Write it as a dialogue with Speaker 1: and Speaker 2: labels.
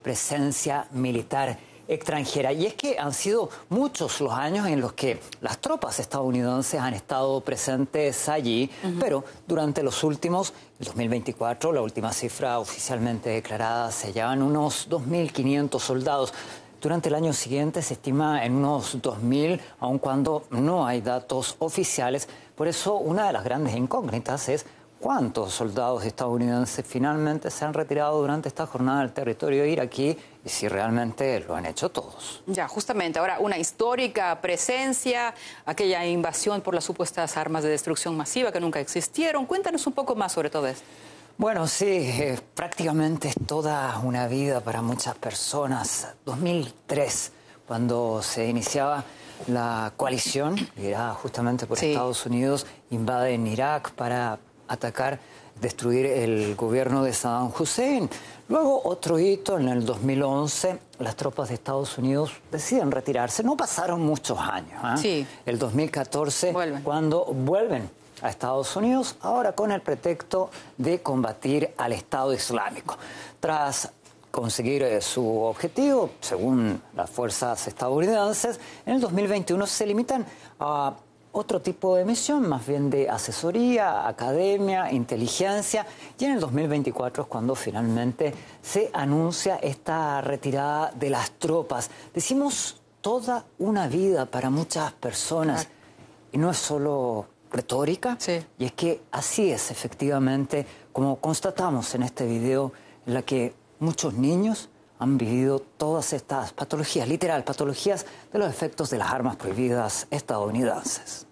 Speaker 1: presencia militar extranjera. Y es que han sido muchos los años en los que las tropas estadounidenses han estado presentes allí, pero durante los últimos, el 2024, la última cifra oficialmente declarada, se hallaban unos 2.500 soldados. Durante el año siguiente se estima en unos 2.000, aun cuando no hay datos oficiales. Por eso, una de las grandes incógnitas es cuántos soldados estadounidenses finalmente se han retirado durante esta jornada del territorio iraquí y si realmente lo han hecho todos.
Speaker 2: Ya, justamente, ahora una histórica presencia, aquella invasión por las supuestas armas de destrucción masiva que nunca existieron. Cuéntanos un poco más sobre todo esto.
Speaker 1: Bueno, sí, prácticamente es toda una vida para muchas personas. 2003, cuando se iniciaba la coalición, liderada justamente por Estados Unidos, invaden Irak para atacar, destruir el gobierno de Saddam Hussein. Luego, otro hito, en el 2011, las tropas de Estados Unidos deciden retirarse. No pasaron muchos años. Sí. El 2014, cuando vuelven a Estados Unidos, ahora con el pretexto de combatir al Estado Islámico. Tras conseguir su objetivo, según las fuerzas estadounidenses, en el 2021 se limitan a otro tipo de misión, más bien de asesoría, academia, inteligencia, y en el 2024 es cuando finalmente se anuncia esta retirada de las tropas. Decimos toda una vida para muchas personas, y no es solo retórica, y es que así es efectivamente, como constatamos en este video, en la que muchos niños han vivido todas estas patologías, literal, patologías de los efectos de las armas prohibidas estadounidenses.